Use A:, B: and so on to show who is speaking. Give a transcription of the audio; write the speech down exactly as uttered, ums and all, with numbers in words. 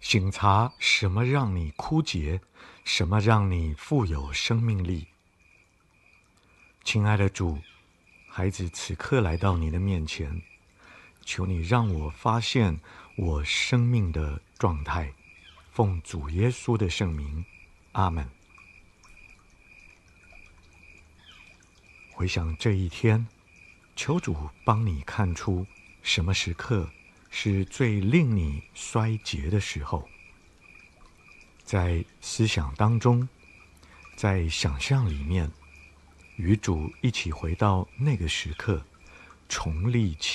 A: 省察什么让你枯竭，什么让你富有生命力。亲爱的主，孩子此刻来到你的面前，求你让我发现我生命的状态，奉主耶稣的圣名，阿们。回想这一天，求主帮你看出什么时刻是最令你衰竭的时候，在思想当中，在想象里面，与主一起回到那个时刻，重历其